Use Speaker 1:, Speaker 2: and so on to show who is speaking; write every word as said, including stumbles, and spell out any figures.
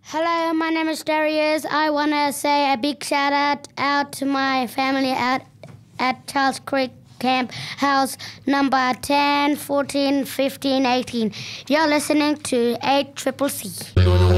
Speaker 1: Hello, my name is Darius. I want to say a big shout out, out to my family out at Charles Creek Camp House number ten, fourteen, fifteen, eighteen. You're listening to eight Triple C.